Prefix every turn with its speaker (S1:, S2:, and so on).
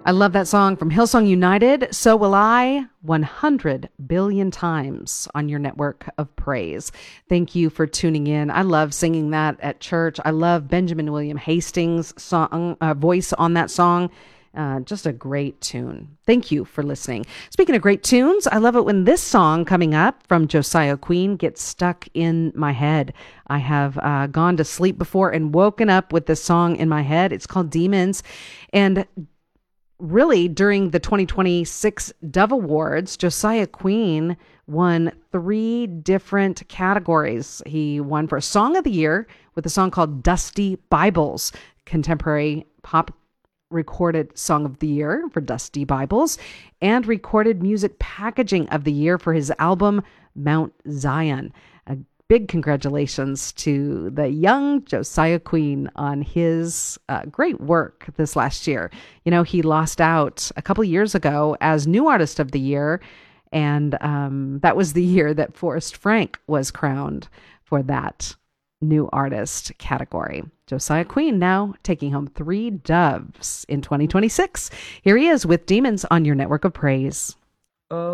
S1: I love that song from Hillsong United. So will I, 100 billion times on your network of praise. Thank you for tuning in. I love singing that at church. I love Benjamin William Hastings' song, voice on that song. Just a great tune. Thank you for listening. Speaking of great tunes, I love it when this song coming up from Josiah Queen gets stuck in my head. I have gone to sleep before and woken up with this song in my head. It's called Demons. And really, during the 2026 Dove Awards, Josiah Queen won 3 different categories. He won for Song of the Year with a song called Dusty Bibles, contemporary pop recorded Song of the Year for Dusty Bibles, and recorded music packaging of the year for his album Mount Zion. A big congratulations to the young Josiah Queen on his great work this last year. You know, he lost out a couple years ago as New Artist of the Year, and that was the year that Forrest Frank was crowned for that New Artist category. Josiah Queen now taking home 3 doves in 2026. Here he is with Demons on your network of praise.
S2: Oh,